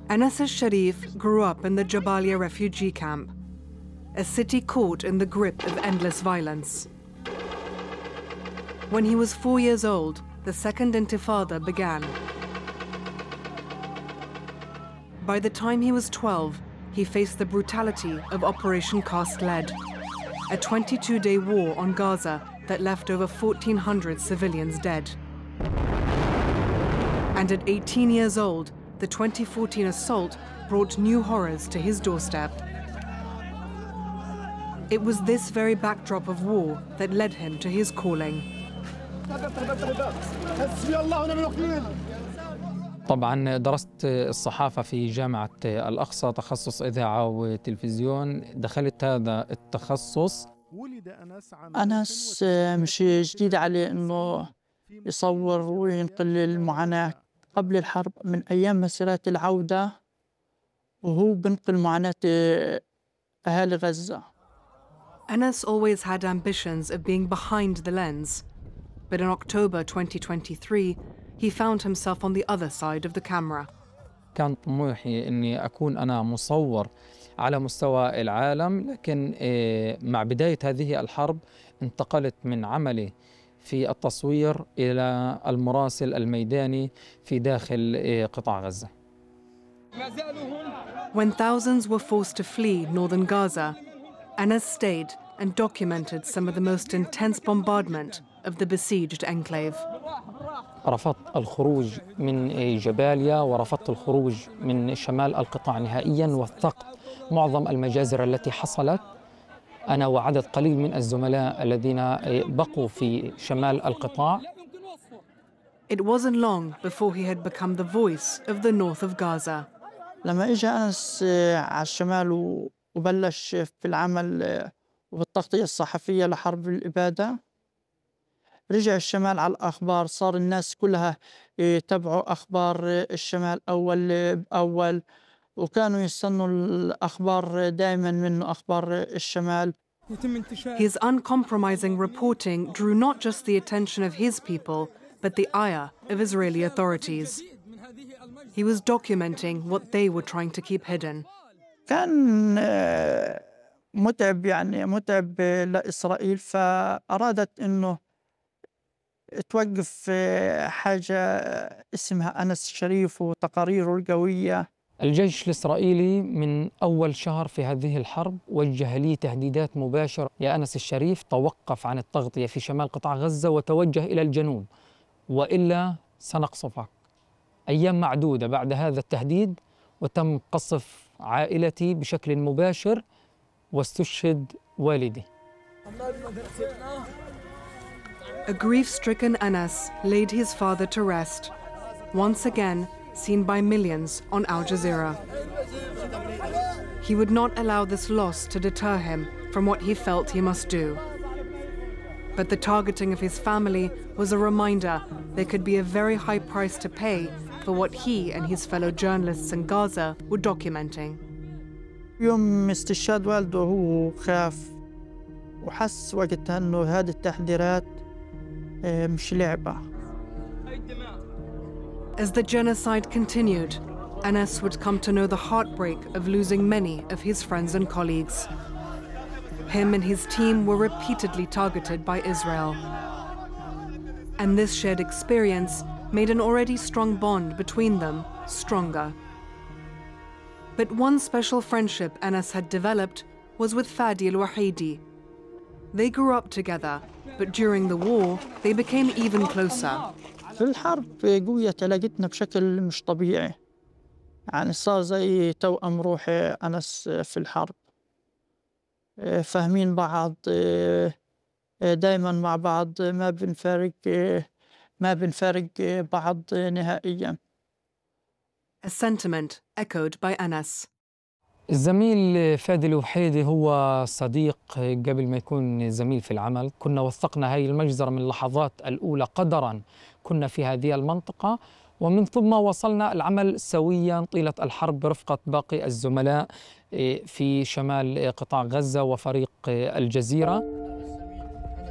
Anas al-Sharif grew up in the Jabalia refugee camp, a city caught in the grip of endless violence. When he was 4 years old, the Second Intifada began. By the time he was 12, he faced the brutality of Operation Cast Lead, a 22-day war on Gaza that left over 1,400 civilians dead. And at 18 years old, the 2014 assault brought new horrors to his doorstep. It was this very backdrop of war that led him to his calling. طبعاً درست الصحافة في جامعة الأقصى، تخصص إذاعة وتلفزيون. دخلت هذا التخصص. أنس مش جديد عليه إنه يصور وينقل المعاناة قبل الحرب، من أيام مسيرات العودة وهو بنقل معاناة أهالي غزة. Anas always had ambitions of being behind the lens, but in October 2023, he found himself on the other side of the camera. كان طموحي إني أكون أنا مصور على مستوى العالم، لكن مع بداية هذه الحرب انتقلت من عملي في التصوير إلى المراسل الميداني في داخل قطاع غزة. When thousands were forced to flee northern Gaza, Anas stayed and documented some of the most intense bombardment of the besieged enclave. رفضت الخروج من جباليا ورفضت الخروج من شمال القطاع نهائياً، وثقت معظم المجازر التي حصلت. أنا وعدد قليل من الزملاء الذين بقوا في شمال القطاع. It wasn't long before he had become the voice of the north of Gaza. لما إجا أنس على الشمال وبلش في العمل وبالتغطية الصحفية لحرب الإبادة، رجع الشمال على الأخبار، صار الناس كلها يتابعوا أخبار الشمال أول بأول، وكانوا يستنوا الأخبار دائما منه أخبار الشمال. His uncompromising reporting drew not just the attention of his people, but the ire of Israeli authorities. He was documenting what they were trying to keep hidden. كان متعب، يعني متعب لإسرائيل، فأرادت إنه توقف حاجة اسمها أنس الشريف وتقاريره القوية. الجيش الإسرائيلي من أول شهر في هذه الحرب وجه لي تهديدات مباشرة: يا أنس الشريف، توقف عن التغطية في شمال قطاع غزة وتوجه إلى الجنوب، وإلا سنقصفك. أيام معدودة بعد هذا التهديد وتم قصف عائلتي بشكل مباشر، واستشهد والدي. A grief-stricken Anas laid his father to rest, once again seen by millions on Al Jazeera. He would not allow this loss to deter him from what he felt he must do. But the targeting of his family was a reminder there could be a very high price to pay for what he and his fellow journalists in Gaza were documenting. يوم استشهاد والده هو خاف وحس وقتها إنه هذه التحذيرات مش لعبة. As the genocide continued, Anas would come to know the heartbreak of losing many of his friends and colleagues. Him and his team were repeatedly targeted by Israel. And this shared experience made an already strong bond between them stronger. But one special friendship Anas had developed was with Fadi al-Wahidi. They grew up together, but during the war, they became even closer. في الحرب قوية تلاقتنا بشكل مش طبيعي، يعني صار زي توأم روحي أنس في الحرب. فاهمين بعض، دايما مع بعض، ما بنفارق بعض نهائيا. A sentiment echoed by Anas. الزميل فادي الوحيدي هو صديق قبل ما يكون زميل في العمل. كنا وثقنا هاي المجزرة من اللحظات الأولى قدرا كنا في هذه المنطقة، ومن ثم وصلنا العمل سويا طيلة الحرب برفقة باقي الزملاء في شمال قطاع غزة وفريق الجزيرة.